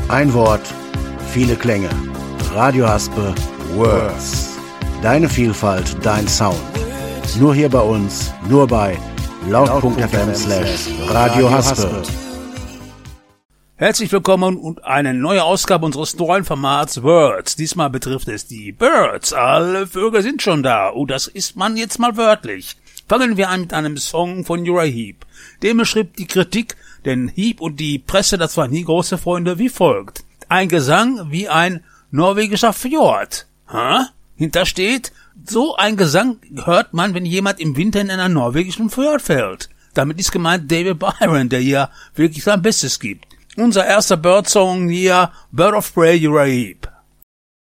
Ein Wort, viele Klänge. Radio Haspe Words. Deine Vielfalt, dein Sound. Nur hier bei uns, nur bei laut.fm/Radio Haspe. Herzlich willkommen und eine neue Ausgabe unseres neuen Formats Words. Diesmal betrifft es die Birds. Alle Vögel sind schon da. Oh, das ist man jetzt mal wörtlich. Fangen wir an mit einem Song von Uriah Heep. Dem beschrieb die Kritik, denn Heep und die Presse, das waren nie große Freunde, wie folgt. Ein Gesang wie ein norwegischer Fjord. Hinter steht, so ein Gesang hört man, wenn jemand im Winter in einer norwegischen Fjord fällt. Damit ist gemeint David Byron, der hier wirklich sein Bestes gibt. Unser erster Bird-Song hier, Bird of Prey, Uriah Heep.